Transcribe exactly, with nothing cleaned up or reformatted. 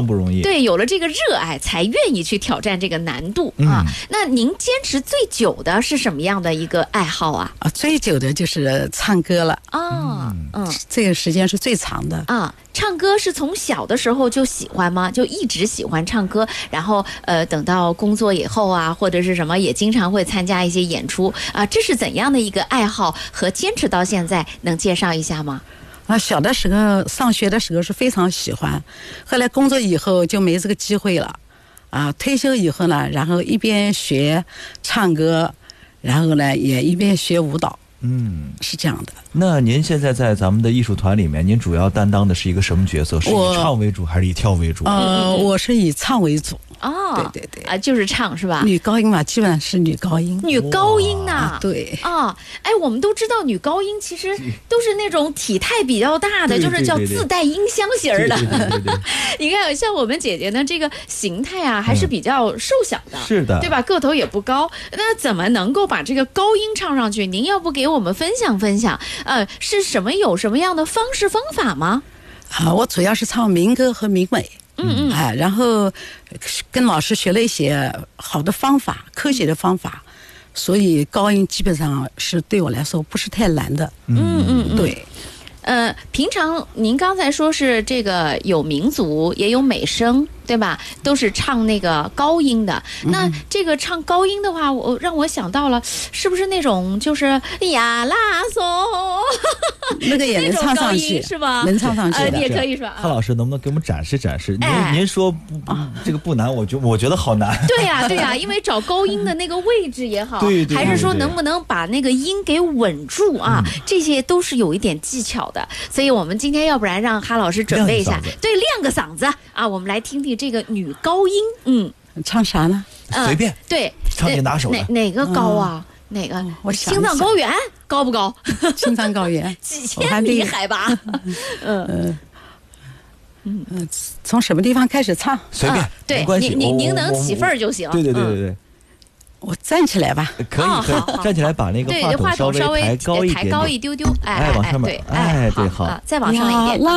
不容易。 对，有了这个热爱，才愿意去挑战这个难度、 嗯、 啊。那您坚持最久的是什么样的一个爱好啊？ 啊，最久的就是唱歌了。 哦，嗯， 这个时间是最长的啊。唱歌是从小的时候就喜欢吗？就一直喜欢唱歌，然后呃，等到工作以后啊，或者是什么，也经常会参加一些演出啊。这是怎样的一个爱好和坚持到现在？能介绍一下吗？ 啊，小的时候上学的时候是非常喜欢，后来工作以后就没这个机会了。啊，退休以后呢，然后一边学唱歌，然后呢也一边学舞蹈。 嗯， 是这样的。 那您现在在咱们的艺术团里面，您主要担当的是一个什么角色？是以唱为主还是以跳为主？ 呃，我是以唱为主。 哦， 对对对， 啊，就是唱是吧？ 女高音嘛，基本上是女高音。 女高音呐、 啊，对啊，哎，我们都知道女高音其实都是那种体态比较大的， 对对对对， 就是叫自带音箱型的。 对对对对你看，像我们姐姐呢，这个形态啊，还是比较瘦小的， 嗯、是的， 对吧？个头也不高，那怎么能够把这个高音唱上去？您要不给我们分享分享？呃，是什么有什么样的方式方法吗？ 啊，我主要是唱民歌和民美。 嗯嗯， 哎，然后跟老师学了一些好的方法，科学的方法，所以高音基本上是对我来说不是太难的。 嗯嗯嗯， 对。 呃，平常您刚才说是这个有民族也有美声，对吧？都是唱那个高音的。那这个唱高音的话，我让我想到了，是不是那种就是呀啦嗦， 那个也能唱上去是吧？ 能唱上去的， 呃，你也可以说。 哈老师能不能给我们展示展示？ 哎、 您您说不不这个不难，我觉我觉得好难。 对呀、啊、对呀、啊，因为找高音的那个位置也好， 对对对对对， 还是说能不能把那个音给稳住啊？嗯、这些都是有一点技巧的。所以我们今天要不然让哈老师准备一下，对，亮个嗓子啊，我们来听听这个女高音。嗯， 唱啥呢？ 呃、随便， 对， 唱你拿手的。 哪哪个高啊？嗯、哪个？ 哦、我青藏高原高不高？ 青藏高原几千米海拔。嗯嗯嗯嗯，从什么地方开始唱？ 随便， 啊、对， 没关系， 您您能起份儿就行。 对对对对对。嗯我站起来吧， 可以，可以站起来，把那个话筒稍微抬高一点点， 抬高一丢丢，哎， 哎，往上面， 对，哎， 对，好， 再往上一点。